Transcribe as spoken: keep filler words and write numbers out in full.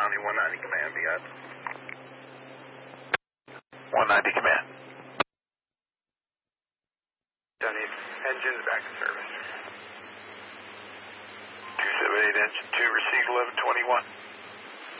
County, one ninety command, be up. one ninety command. Dunny, engines back in service. two seven eight engine two, received eleven twenty-one.